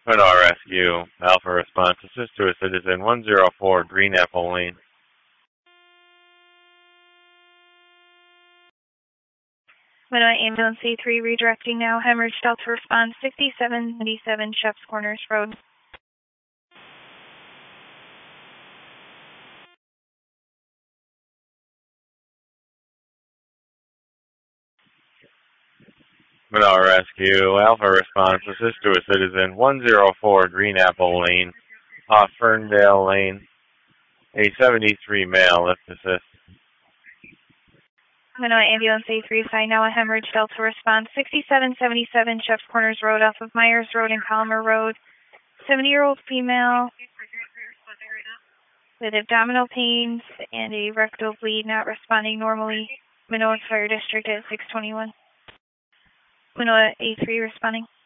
Winona Rescue, Alpha Response, assist to a citizen 104 Green Apple Lane. Winona Ambulance A3 redirecting now, hemorrhage Delta Response 6777 Chef's Corners Road. Winona Rescue, Alpha Response, assist to a citizen 104 Green Apple Lane, off Ferndale Lane. A 73 male, lift assist. Winona Ambulance A3 assign now a hemorrhage Delta Response 6777 Chef's Corners Road off of Myers Road and Palmer Road. 70-year-old female with abdominal pains and a rectal bleed not responding normally. Winona Fire District at 621. Winona A3 responding.